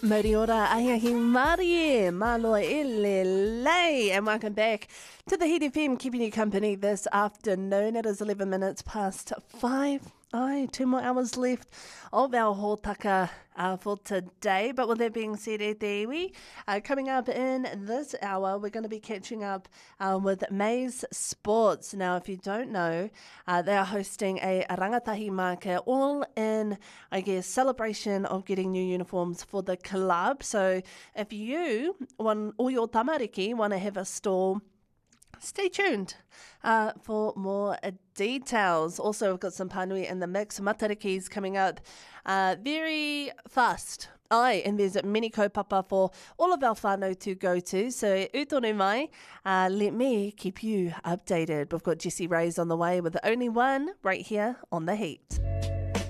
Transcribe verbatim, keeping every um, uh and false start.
Mori ora, aiahi Marie, malo ilelei, and welcome back to the Heat F M, keeping you company this afternoon. It is eleven minutes past five. Aye, two more hours left of our hōtaka uh, for today. But with that being said, e te iwi, uh, coming up in this hour, we're going to be catching up uh, with Maize Sports. Now, if you don't know, uh, they are hosting a rangatahi market, all in, I guess, celebration of getting new uniforms for the club. So if you, one, or your tamariki, want to have a stall, stay tuned uh, for more uh, details. Also, we've got some panui in the mix. Matariki's coming up uh, very fast. Aye, and there's many kaupapa for all of our whānau to go to. So, utonu mai, uh, let me keep you updated. We've got Jessie Ray's on the way with the only one right here on The Heat.